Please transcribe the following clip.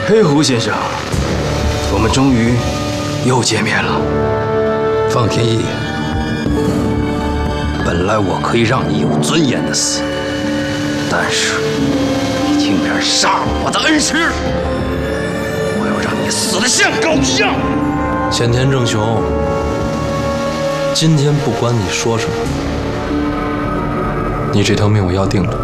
黑狐先生，我们终于又见面了。 方天翼，本来我可以让你有尊严的死，但是你竟然杀了我的恩师，我要让你死得像狗一样！ 先天正雄，今天不管你说什么，你这条命我要定了。